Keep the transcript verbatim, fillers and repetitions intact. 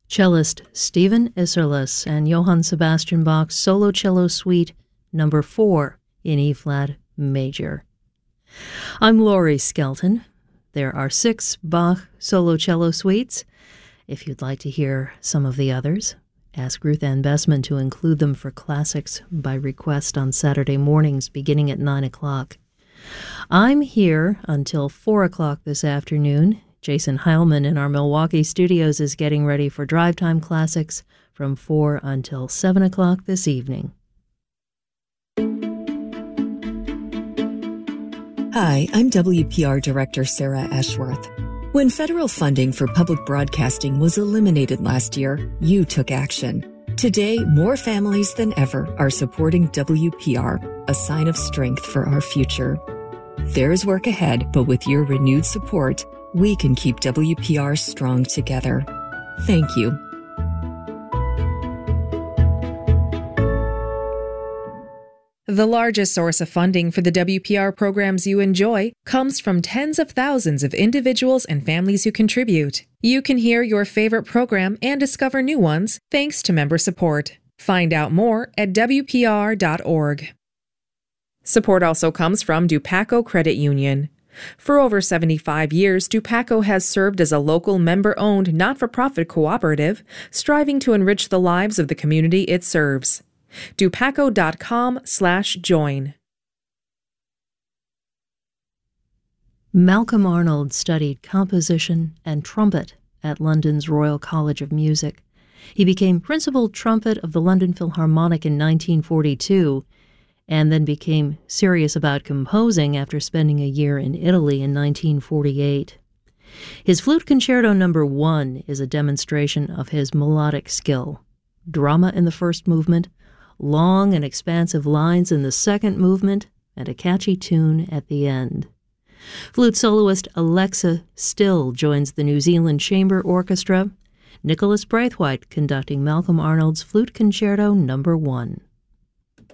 Cellist Stephen Isserlis and Johann Sebastian Bach's Solo Cello Suite number four in E-flat major. I'm Laurie Skelton. There are six Bach solo cello suites. If you'd like to hear some of the others, ask Ruth Ann Bessman to include them for classics by request on Saturday mornings beginning at nine o'clock. I'm here until four o'clock this afternoon. Jason Heilman in our Milwaukee studios is getting ready for Drive Time Classics from four until seven o'clock this evening. Hi, I'm W P R Director Sarah Ashworth. When federal funding for public broadcasting was eliminated last year, you took action. Today, more families than ever are supporting W P R, a sign of strength for our future. There's work ahead, but with your renewed support, we can keep W P R strong together. Thank you. The largest source of funding for the W P R programs you enjoy comes from tens of thousands of individuals and families who contribute. You can hear your favorite program and discover new ones thanks to member support. Find out more at W P R dot org. Support also comes from Dupaco Credit Union. For over seventy-five years, Dupaco has served as a local member-owned, not-for-profit cooperative, striving to enrich the lives of the community it serves. Dupaco dot com slash join. Malcolm Arnold studied composition and trumpet at London's Royal College of Music. He became principal trumpet of the London Philharmonic in nineteen forty-two, and then became serious about composing after spending a year in Italy in nineteen forty-eight. His Flute Concerto number one is a demonstration of his melodic skill. Drama in the first movement, long and expansive lines in the second movement, and a catchy tune at the end. Flute soloist Alexa Still joins the New Zealand Chamber Orchestra. Nicholas Braithwaite conducting Malcolm Arnold's Flute Concerto number one.